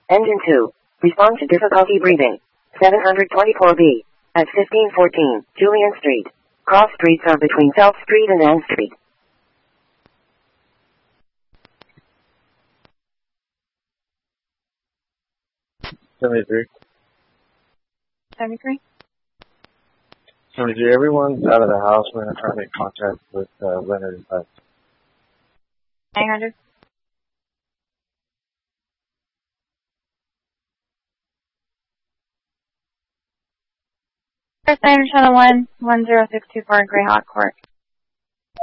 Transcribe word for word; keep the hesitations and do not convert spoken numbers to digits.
Engine two. Respond to difficulty breathing. seven twenty-four B. At fifteen fourteen, Julian Street. Cross streets are between South Street and Ann Street. seventy-three. seventy-three? seventy-three. Everyone's out of the house. We're going to try to make contact with uh, Leonard and Beth. nine hundred. First Niner Channel one, one zero six two four, Greyhawk Court.